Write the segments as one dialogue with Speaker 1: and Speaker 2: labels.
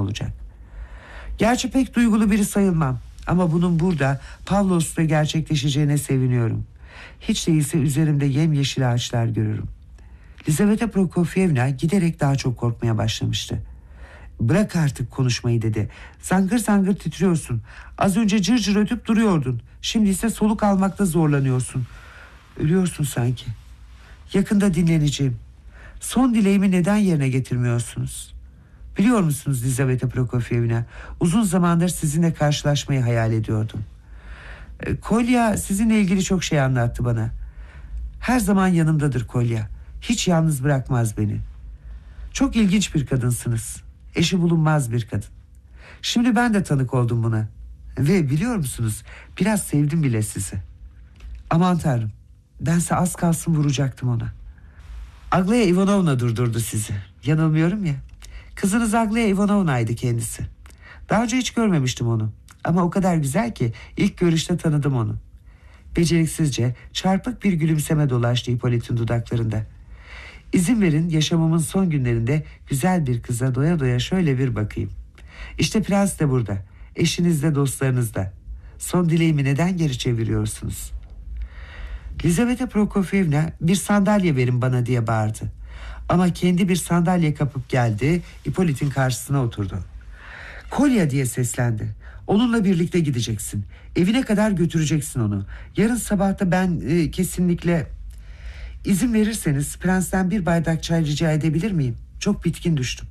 Speaker 1: olacak. Gerçi pek duygulu biri sayılmam. Ama bunun burada Pavlos'ta gerçekleşeceğine seviniyorum. Hiç değilse üzerimde yemyeşil ağaçlar görürüm. Lizaveta Prokofyevna giderek daha çok korkmaya başlamıştı. Bırak artık konuşmayı dedi. Zangır zangır titriyorsun. Az önce cır cır ötüp duruyordun. Şimdi ise soluk almakta zorlanıyorsun. Ölüyorsun sanki. Yakında dinleneceğim. Son dileğimi neden yerine getirmiyorsunuz? Biliyor musunuz Lizaveta Prokofyevna? Uzun zamandır sizinle karşılaşmayı hayal ediyordum. Kolya sizinle ilgili çok şey anlattı bana. Her zaman yanımdadır Kolya. Hiç yalnız bırakmaz beni. Çok ilginç bir kadınsınız. Eşi bulunmaz bir kadın. Şimdi ben de tanık oldum buna. Ve biliyor musunuz, biraz sevdim bile sizi. Aman tanrım, bense az kalsın vuracaktım ona. Aglaya Ivanovna durdurdu sizi. Yanılmıyorum ya. Kızınız Aglaya Ivanovna'ydı kendisi. Daha önce hiç görmemiştim onu. Ama o kadar güzel ki ilk görüşte tanıdım onu. Beceriksizce çarpık bir gülümseme dolaştı Hippolyte'in dudaklarında. İzin verin yaşamımın son günlerinde güzel bir kıza doya doya şöyle bir bakayım. İşte prens de burada. Eşiniz de dostlarınız da. Son dileğimi neden geri çeviriyorsunuz? Lizaveta Prokofyevna bir sandalye verin bana diye bağırdı. Ama kendi bir sandalye kapıp geldi, Hippolyte'in karşısına oturdu. Kolya diye seslendi. Onunla birlikte gideceksin. Evine kadar götüreceksin onu. Yarın sabahta ben kesinlikle... İzin verirseniz prensten bir bardak çay rica edebilir miyim? Çok bitkin düştüm.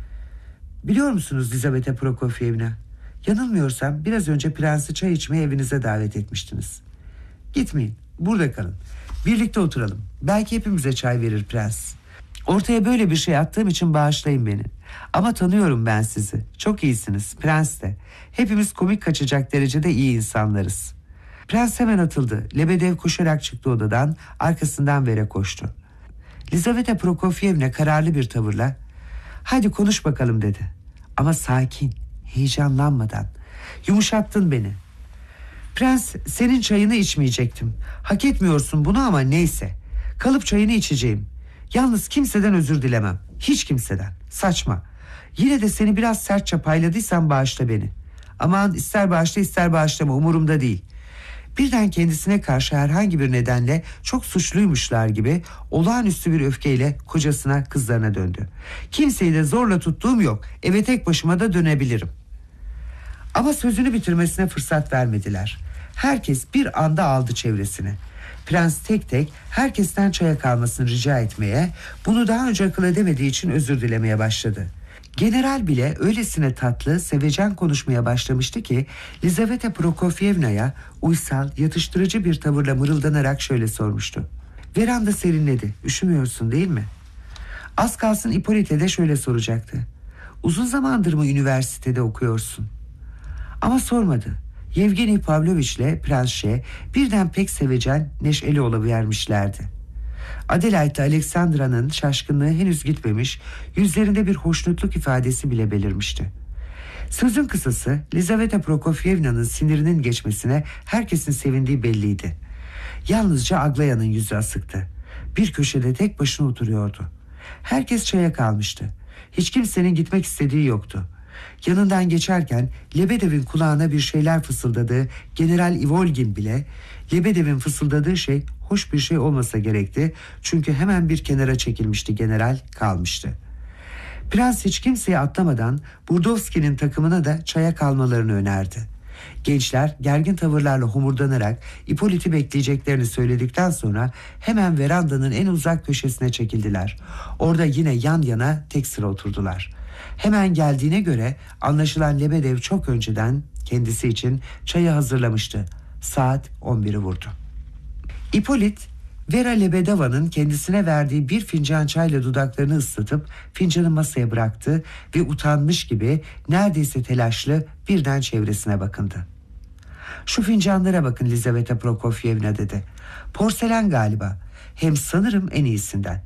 Speaker 1: Biliyor musunuz Lizaveta Prokofyevna? Yanılmıyorsam biraz önce prensi çay içmeye evinize davet etmiştiniz. Gitmeyin, burada kalın. Birlikte oturalım. Belki hepimize çay verir prens. Ortaya böyle bir şey attığım için bağışlayın beni. Ama tanıyorum ben sizi. Çok iyisiniz, prens de. Hepimiz komik kaçacak derecede iyi insanlarız. Prens hemen atıldı. Lebedev koşarak çıktı odadan, arkasından Vera koştu. Lizaveta Prokofyevna kararlı bir tavırla "Hadi konuş bakalım" dedi. Ama sakin, heyecanlanmadan. Yumuşattın beni. Prens, senin çayını içmeyecektim. Hak etmiyorsun bunu ama neyse. Kalıp çayını içeceğim. Yalnız kimseden özür dilemem. Hiç kimseden. Saçma. Yine de seni biraz sertçe payladıysam bağışla beni. Aman ister bağışla ister bağışlama, umurumda değil. Birden kendisine karşı herhangi bir nedenle çok suçluymuşlar gibi olağanüstü bir öfkeyle kocasına, kızlarına döndü. Kimseyi de zorla tuttuğum yok. Eve tek başıma da dönebilirim. Ama sözünü bitirmesine fırsat vermediler. Herkes bir anda aldı çevresine. Prens tek tek herkesten çaya kalmasını rica etmeye, bunu daha önce akıl edemediği için özür dilemeye başladı. General bile öylesine tatlı, sevecen konuşmaya başlamıştı ki Lizaveta Prokofyevna'ya uysal, yatıştırıcı bir tavırla mırıldanarak şöyle sormuştu. Veranda serinledi, üşümüyorsun değil mi? Az kalsın Hippolyte de şöyle soracaktı. Uzun zamandır mı üniversitede okuyorsun? Ama sormadı. Yevgeni Pavlovich ile Prensşe birden pek sevecen, neşeli oluvermişlerdi. Adelaide Alexandra'nın şaşkınlığı henüz gitmemiş, yüzlerinde bir hoşnutluk ifadesi bile belirmişti. Sözün kısası, Lizaveta Prokofyevna'nın sinirinin geçmesine herkesin sevindiği belliydi. Yalnızca Aglaya'nın yüzü asıktı. Bir köşede tek başına oturuyordu. Herkes çaya kalmıştı. Hiç kimsenin gitmek istediği yoktu. Yanından geçerken Lebedev'in kulağına bir şeyler fısıldadığı General Ivolgin bile, Lebedev'in fısıldadığı şey hoş bir şey olmasa gerekti. Çünkü hemen bir kenara çekilmişti, general kalmıştı. Prens hiç kimseye atlamadan Burdovski'nin takımına da çaya kalmalarını önerdi. Gençler gergin tavırlarla homurdanarak Hippolyte'i bekleyeceklerini söyledikten sonra hemen verandanın en uzak köşesine çekildiler. Orada yine yan yana tek sıra oturdular. Hemen geldiğine göre anlaşılan Lebedev çok önceden kendisi için çayı hazırlamıştı. Saat 11'i vurdu. Hippolyte, Vera Lebedeva'nın kendisine verdiği bir fincan çayla dudaklarını ıslatıp fincanı masaya bıraktı ve utanmış gibi neredeyse telaşlı birden çevresine bakındı. "Şu fincanlara bakın Lizaveta Prokofyevna" dedi. "Porselen galiba. Hem sanırım en iyisinden.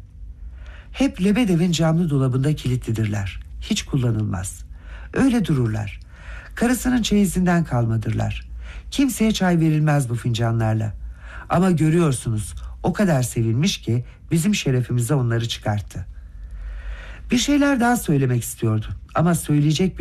Speaker 1: Hep Lebedev'in camlı dolabında kilitlidirler. Hiç kullanılmaz. Öyle dururlar. Karısının çeyizinden kalmadırlar. Kimseye çay verilmez bu fincanlarla. Ama görüyorsunuz o kadar sevilmiş ki bizim şerefimize onları çıkarttı." Bir şeyler daha söylemek istiyordu ama söyleyecek